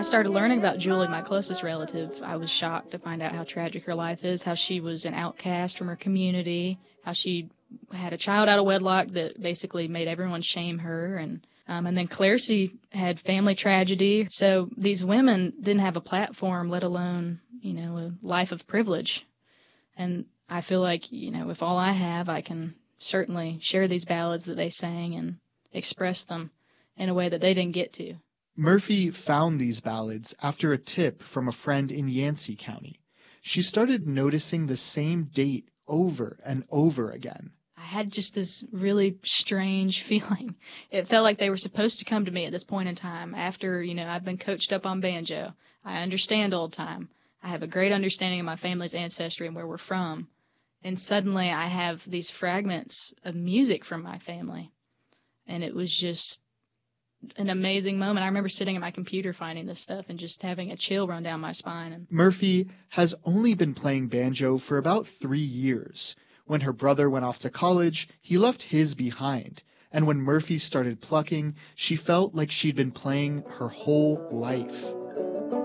I started learning about Julie, my closest relative, I was shocked to find out how tragic her life is, how she was an outcast from her community, how she had a child out of wedlock that basically made everyone shame her, and then Claircy had family tragedy. So these women didn't have a platform, let alone, a life of privilege. And I feel like, if all I have, I can certainly share these ballads that they sang and express them in a way that they didn't get to. Murphy found these ballads after a tip from a friend in Yancey County. She started noticing the same date over and over again. I had just this really strange feeling. It felt like they were supposed to come to me at this point in time after, I've been coached up on banjo. I understand old time. I have a great understanding of my family's ancestry and where we're from. And suddenly I have these fragments of music from my family. And it was just an amazing moment. I remember sitting at my computer finding this stuff and just having a chill run down my spine. Murphy has only been playing banjo for about 3 years. When her brother went off to college, he left his behind. And when Murphy started plucking, she felt like she'd been playing her whole life.